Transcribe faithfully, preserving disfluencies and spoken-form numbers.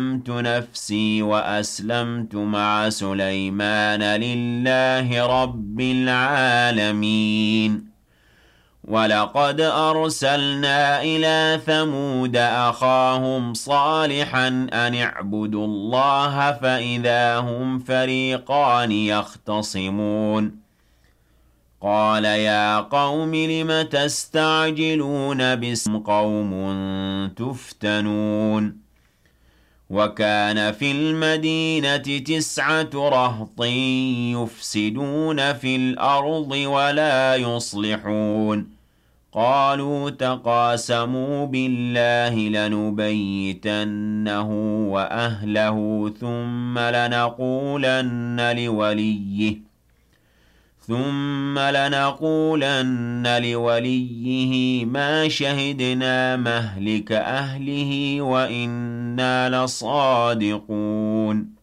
نفسي وأسلمت مع سليمان لله رب العالمين ولقد أرسلنا إلى ثمود أخاهم صالحا أن اعبدوا الله فإذا هم فريقان يختصمون قال يا قوم لم تستعجلون باسم قوم تفتنون وكان في المدينة تسعة رهط يفسدون في الأرض ولا يصلحون قالوا تقاسموا بالله لنبيتنه وأهله ثم لنقولن لوليه ثم لنقولن لوليه ما شهدنا مهلك أهله وإنا لصادقون